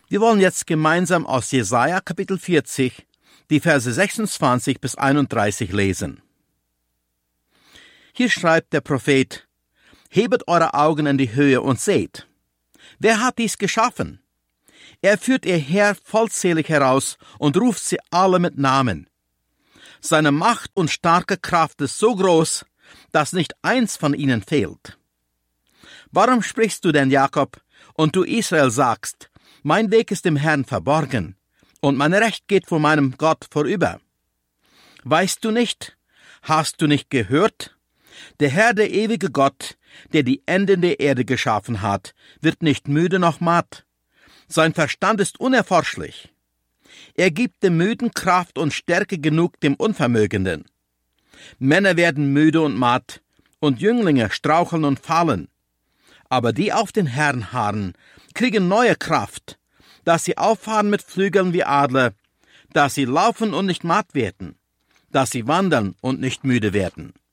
Wir wollen jetzt gemeinsam aus Jesaja Kapitel 40 die Verse 26 bis 31 lesen. Hier schreibt der Prophet: Hebet eure Augen in die Höhe und seht. Wer hat dies geschaffen? Er führt ihr Heer vollzählig heraus und ruft sie alle mit Namen. Seine Macht und starke Kraft ist so groß, dass nicht eins von ihnen fehlt. Warum sprichst du denn, Jakob, und du Israel sagst, mein Weg ist dem Herrn verborgen, und mein Recht geht vor meinem Gott vorüber? Weißt du nicht? Hast du nicht gehört? Der Herr, der ewige Gott, der die Enden der Erde geschaffen hat, wird nicht müde noch matt. Sein Verstand ist unerforschlich. Er gibt dem Müden Kraft und Stärke genug dem Unvermögenden. Männer werden müde und matt, und Jünglinge straucheln und fallen. Aber die auf den Herrn harren, kriegen neue Kraft, dass sie auffahren mit Flügeln wie Adler, dass sie laufen und nicht matt werden, dass sie wandern und nicht müde werden.